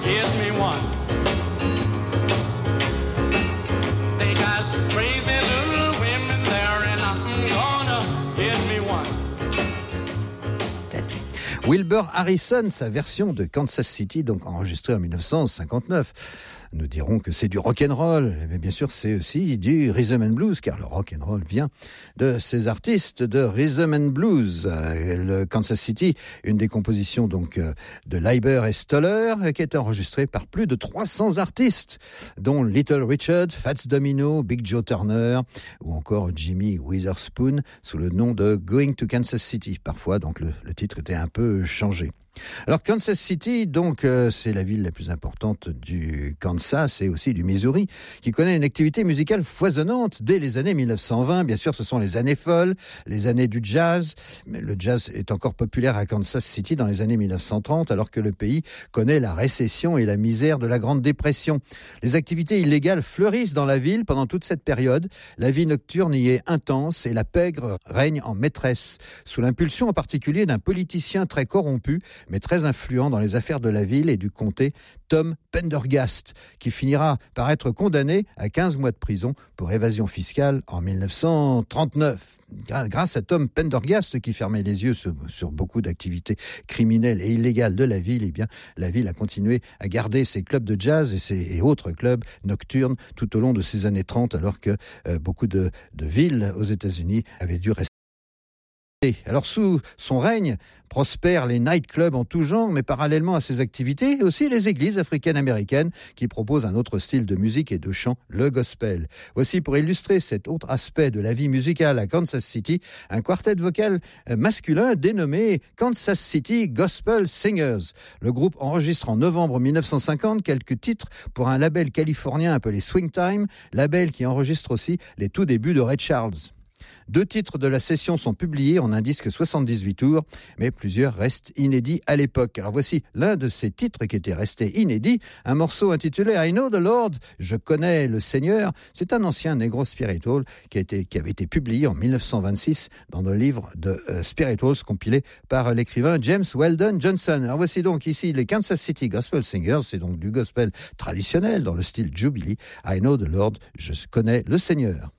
gives me one. They got crazy little women there, and I'm gonna give me one. Wilbur Harrison, sa version de Kansas City, donc enregistrée en 1959. Nous dirons que c'est du rock'n'roll, mais bien sûr c'est aussi du rhythm and blues, car le rock'n'roll vient de ces artistes de rhythm and blues. Le Kansas City, une des compositions donc de Leiber et Stoller, qui a été enregistrée par plus de 300 artistes, dont Little Richard, Fats Domino, Big Joe Turner, ou encore Jimmy Witherspoon, sous le nom de Going to Kansas City. Parfois, donc le titre était un peu changé. Alors Kansas City, donc c'est la ville la plus importante du Kansas et aussi du Missouri, qui connaît une activité musicale foisonnante dès les années 1920. Bien sûr, ce sont les années folles, les années du jazz. Mais le jazz est encore populaire à Kansas City dans les années 1930, alors que le pays connaît la récession et la misère de la Grande Dépression. Les activités illégales fleurissent dans la ville pendant toute cette période. La vie nocturne y est intense et la pègre règne en maîtresse, sous l'impulsion en particulier d'un politicien très corrompu, mais très influent dans les affaires de la ville et du comté, Tom Pendergast, qui finira par être condamné à 15 mois de prison pour évasion fiscale en 1939. Grâce à Tom Pendergast, qui fermait les yeux sur beaucoup d'activités criminelles et illégales de la ville, eh bien, la ville a continué à garder ses clubs de jazz et autres clubs nocturnes tout au long de ces années 30, alors que beaucoup de villes aux États-Unis avaient dû rester. Alors sous son règne prospèrent les nightclubs en tout genre, mais parallèlement à ces activités, aussi les églises africaines-américaines qui proposent un autre style de musique et de chant, le gospel. Voici pour illustrer cet autre aspect de la vie musicale à Kansas City, un quartet vocal masculin dénommé Kansas City Gospel Singers. Le groupe enregistre en novembre 1950 quelques titres pour un label californien appelé Swing Time, label qui enregistre aussi les tout débuts de Ray Charles. 2 titres de la session sont publiés en un disque 78 tours, mais plusieurs restent inédits à l'époque. Alors voici l'un de ces titres qui était resté inédit, un morceau intitulé I Know the Lord, je connais le Seigneur. C'est un ancien negro spiritual qui avait été publié en 1926 dans le livre de Spirituals compilé par l'écrivain James Weldon Johnson. Alors voici donc ici les Kansas City Gospel Singers, c'est donc du gospel traditionnel dans le style Jubilee. I Know the Lord, je connais le Seigneur.